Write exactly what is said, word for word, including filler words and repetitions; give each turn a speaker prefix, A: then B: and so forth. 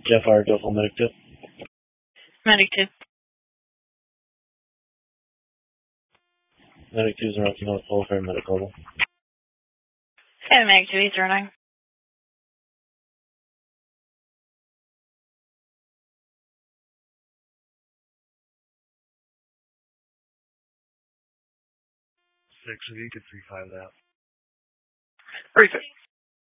A: Jeff R. Duffel, Medic two.
B: Medic two.
A: Medic two is in Rocky North Pole, Medic Global.
B: Hey, Medic two, eight zero nine.
A: Six of you could three five that.
B: Brief it.